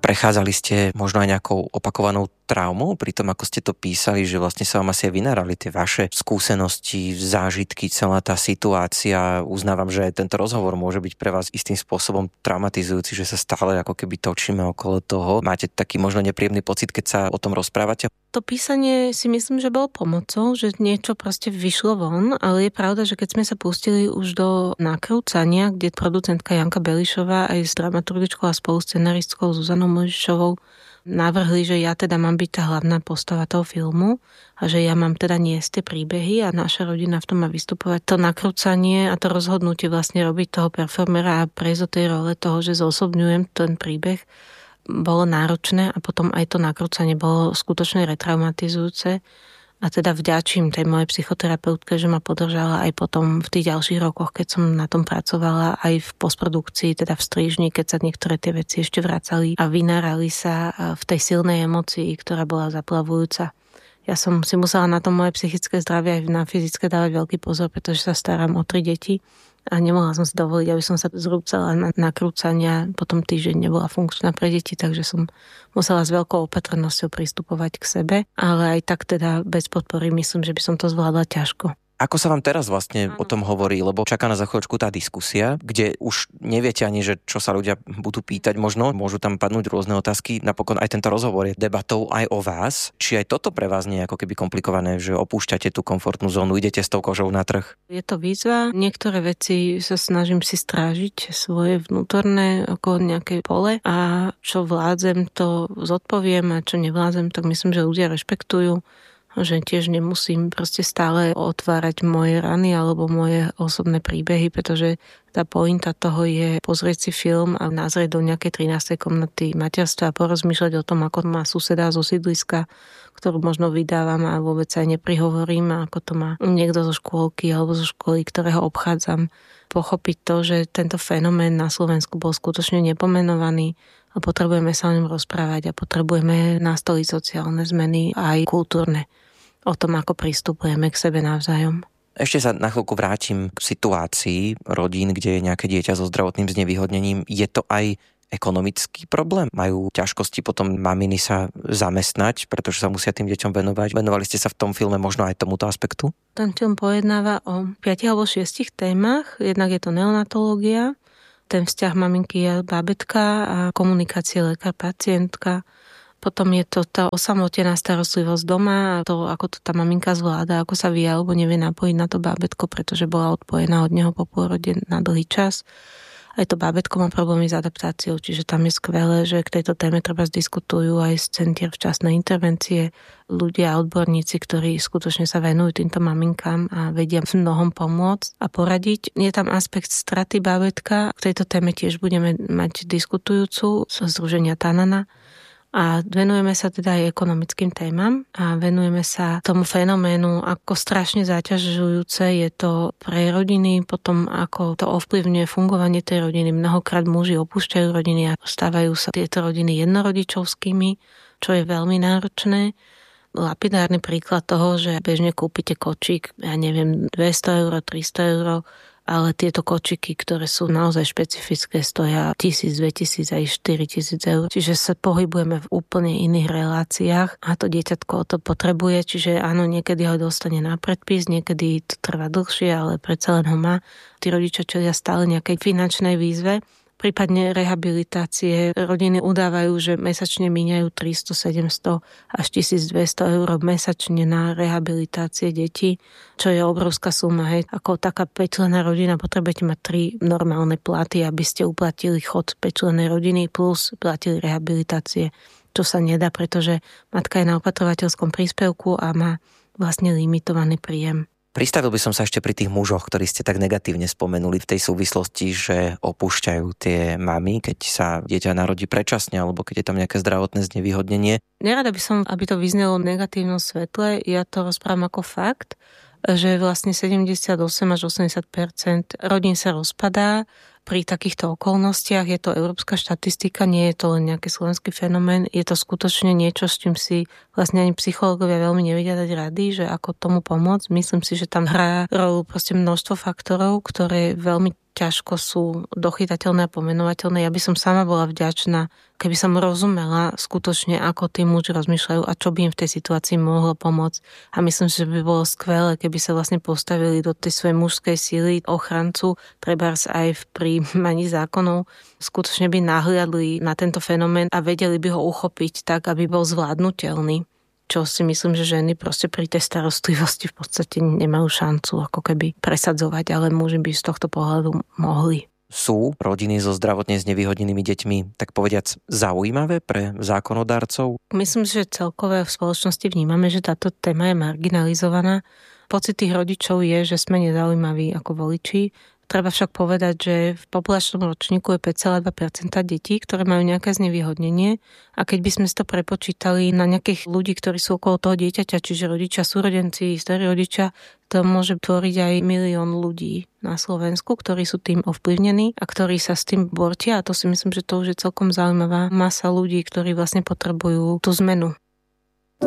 Prechádzali ste možno aj nejakou opakovanou traumou pri tom, ako ste to písali, že vlastne sa vám asi aj vynárali tie vaše skúsenosti, zážitky, celá tá situácia. Uznávam, že tento rozhovor môže byť pre vás istým spôsobom traumatizujúci, že sa stále ako keby točíme okolo toho. Máte taký možno nepríjemný pocit, keď sa o tom rozprávate? To písanie si myslím, že bolo pomocou, že niečo proste vyšlo von, ale je pravda, že keď sme sa pustili už do nakrúcania, kde producentka Janka Belišová aj s dramaturgičkou a spoluscenaristkou Zuzanou Mojžišovou navrhli, že ja teda mám byť tá hlavná postava toho filmu a že ja mám teda niesť tie príbehy a naša rodina v tom má vystupovať. To nakrúcanie a to rozhodnutie vlastne robiť toho performera a prejsť do tej role toho, že zosobňujem ten príbeh, bolo náročné a potom aj to nakrúcanie bolo skutočne retraumatizujúce. A teda vďačím tej mojej psychoterapeutke, že ma podržala aj potom v tých ďalších rokoch, keď som na tom pracovala, aj v postprodukcii, teda v strižni, keď sa niektoré tie veci ešte vracali a vynárali sa v tej silnej emócii, ktorá bola zaplavujúca. Ja som si musela na to moje psychické zdravie aj na fyzické dávať veľký pozor, pretože sa starám o 3 deti a nemohla som si dovoliť, aby som sa zrúcala na nakrúcania. Potom týždeň nebola funkčná pre deti, takže som musela s veľkou opatrnosťou pristupovať k sebe, ale aj tak teda bez podpory myslím, že by som to zvládla ťažko. Ako sa vám teraz vlastne o tom hovorí, lebo čaká na za chvíľočku tá diskusia, kde už neviete ani, že čo sa ľudia budú pýtať možno, môžu tam padnúť rôzne otázky, napokon aj tento rozhovor je debatou aj o vás. Či aj toto pre vás nie je ako keby komplikované, že opúšťate tú komfortnú zónu, idete s tou kožou na trh? Je to výzva, niektoré veci sa snažím si strážiť svoje vnútorné ako nejaké pole a čo vládzem, to zodpoviem a čo nevládzem, tak myslím, že ľudia rešpektujú, že tiež nemusím proste stále otvárať moje rany alebo moje osobné príbehy, pretože tá pointa toho je pozrieť si film a nazrieť do nejakej 13. komnaty materstva a porozmýšľať o tom, ako má suseda zo sídliska, ktorú možno vydávam a vôbec sa aj neprihovorím, a ako to má niekto zo škôlky alebo zo školy, ktorého obchádzam. Pochopiť to, že tento fenomén na Slovensku bol skutočne nepomenovaný a potrebujeme sa o ňom rozprávať a potrebujeme nastoliť sociálne zmeny aj kultúrne o tom, ako pristupujeme k sebe navzájom. Ešte sa na chvíľku vrátim k situácii rodín, kde je nejaké dieťa so zdravotným znevýhodnením. Je to aj ekonomický problém? Majú ťažkosti potom maminy sa zamestnať, pretože sa musia tým deťom venovať? Venovali ste sa v tom filme možno aj tomuto aspektu? Ten film pojednáva o 5 alebo 6 témach. Jednak je to neonatológia, ten vzťah maminky a bábätka a komunikácie lekár-pacientka. Potom je to tá osamotená starostlivosť doma a to, ako to tá maminka zvláda, ako sa vie alebo nevie napojiť na to bábätko, pretože bola odpojená od neho po pôrode na dlhý čas. Aj to bábätko má problémy s adaptáciou, čiže tam je skvelé, že k tejto téme treba diskutujú aj z centier včasnej intervencie ľudia a odborníci, ktorí skutočne sa venujú týmto maminkám a vedia v mnohom pomôcť a poradiť. Je tam aspekt straty bábätka, k tejto téme tiež budeme mať diskutujúcu zo združenia Tanana. A venujeme sa teda aj ekonomickým témam a venujeme sa tomu fenoménu, ako strašne zaťažujúce je to pre rodiny, potom ako to ovplyvňuje fungovanie tej rodiny. Mnohokrát muži opúšťajú rodiny a stávajú sa tieto rodiny jednorodičovskými, čo je veľmi náročné. Lapidárny príklad toho, že bežne kúpite kočík, ja neviem, 200 €, 300 €, ale tieto kočiky, ktoré sú naozaj špecifické, stoja 1000, 2000 aj 4000 €. Čiže sa pohybujeme v úplne iných reláciách a to dieťatko to potrebuje, čiže áno, niekedy ho dostane na predpis, niekedy to trvá dlhšie, ale predsa len ho má. Tí rodičia čelia stále nejakej finančnej výzve. Prípadne rehabilitácie. Rodiny udávajú, že mesačne míňajú 300, 700 až 1200 € mesačne na rehabilitácie detí, čo je obrovská suma. Hej. Ako taká 5-členná rodina potrebujete mať 3 normálne platy, aby ste uplatili chod 5-člennej rodiny plus platili rehabilitácie, čo sa nedá, pretože matka je na opatrovateľskom príspevku a má vlastne limitovaný príjem. Pristavil by som sa ešte pri tých mužoch, ktorí ste tak negatívne spomenuli v tej súvislosti, že opúšťajú tie mamy, keď sa dieťa narodí predčasne alebo keď je tam nejaké zdravotné znevýhodnenie. Nerada by som, aby to vyznelo v negatívnom svetle. Ja to rozprávam ako fakt, že vlastne 78 až 80% rodín sa rozpadá. Pri takýchto okolnostiach je to európska štatistika, nie je to len nejaký slovenský fenomén, je to skutočne niečo, s čím si vlastne ani psychológovia veľmi nevedia dať rady, že ako tomu pomôcť. Myslím si, že tam hrá rolu proste množstvo faktorov, ktoré veľmi ťažko sú dochytateľné a pomenovateľné. Ja by som sama bola vďačná, keby som rozumela skutočne, ako tí muži rozmýšľajú a čo by im v tej situácii mohlo pomôcť. A myslím, že by bolo skvelé, keby sa vlastne postavili do tej svojej mužskej síly ochrancu, trebárs aj v prijímaní zákonov, skutočne by nahliadli na tento fenomén a vedeli by ho uchopiť tak, aby bol zvládnutelný. Čo si myslím, že ženy proste pri tej starostlivosti v podstate nemajú šancu ako keby presadzovať, ale muži by z tohto pohľadu mohli. Sú rodiny so zdravotne znevýhodnenými deťmi, tak povediac, zaujímavé pre zákonodarcov? Myslím, že celkové v spoločnosti vnímame, že táto téma je marginalizovaná. Pocit tých rodičov je, že sme nezaujímaví ako voliči. Treba však povedať, že v populačnom ročníku je 5,2% detí, ktoré majú nejaké znevýhodnenie a keď by sme si to prepočítali na nejakých ľudí, ktorí sú okolo toho dieťaťa, čiže rodičia, súrodenci, starí rodičia, to môže tvoriť aj 1 milión ľudí na Slovensku, ktorí sú tým ovplyvnení a ktorí sa s tým bortia a to si myslím, že to už je celkom zaujímavá masa ľudí, ktorí vlastne potrebujú tú zmenu.